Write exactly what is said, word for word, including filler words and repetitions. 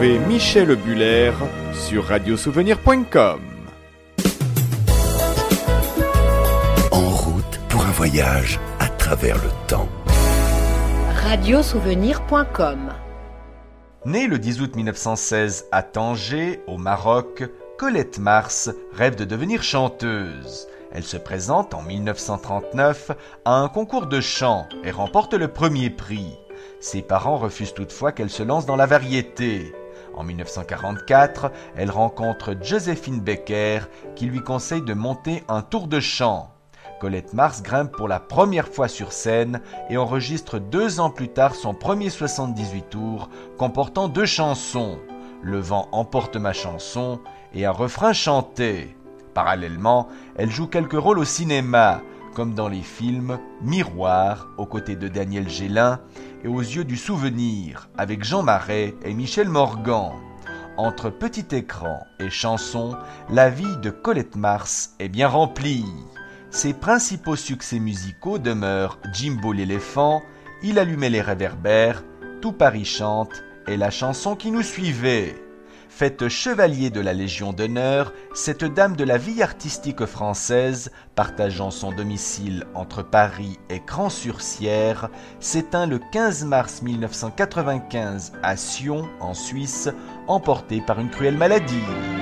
Retrouvez Michel Buller sur radio souvenir point com. En route pour un voyage à travers le temps. radio souvenir point com. Née le dix août mille neuf cent seize à Tanger, au Maroc, Colette Mars rêve de devenir chanteuse. Elle se présente en mille neuf cent trente-neuf à un concours de chant et remporte le premier prix. Ses parents refusent toutefois qu'elle se lance dans la variété. En mille neuf cent quarante-quatre, elle rencontre Joséphine Baker qui lui conseille de monter un tour de chant. Colette Mars grimpe pour la première fois sur scène et enregistre deux ans plus tard son premier soixante-dix-huit tours comportant deux chansons, Le vent emporte ma chanson et un refrain chanté. Parallèlement, elle joue quelques rôles au cinéma, comme dans les films Miroir, aux côtés de Daniel Gélin, et Aux yeux du souvenir, avec Jean Marais et Michel Morgan. Entre petit écran et chanson, la vie de Colette Mars est bien remplie. Ses principaux succès musicaux demeurent Jimbo l'éléphant, Il allumait les réverbères, Tout Paris chante et la chanson qui nous suivait. Faite chevalier de la Légion d'honneur, cette dame de la vie artistique française, partageant son domicile entre Paris et Cran-sur-Sierre, s'éteint le quinze mars mille neuf cent quatre-vingt-quinze à Sion, en Suisse, emportée par une cruelle maladie.